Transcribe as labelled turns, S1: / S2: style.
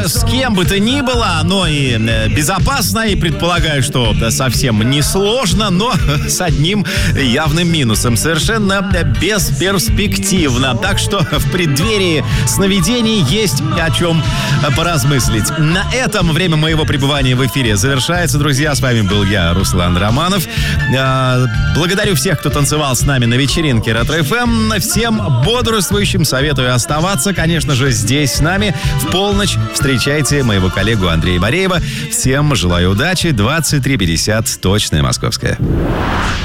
S1: с кем бы то ни было, оно и безопасно, и предполагаю, что совсем не сложно, но с одним явным минусом. Совершенно бесперспективно. Так что в преддверии сновидений есть о чем поразмыслить. На этом время моего пребывания в эфире завершается. Друзья, с вами был я, Руслан Романов. Благодарю всех, кто танцевал с нами на вечеринке Ретро-ФМ. Всем бодрствующим советую оставаться, конечно же, здесь с нами. В полночь встречайте моего коллегу Андрея Бореева. Всем желаю удачи. 23:50, точное московское.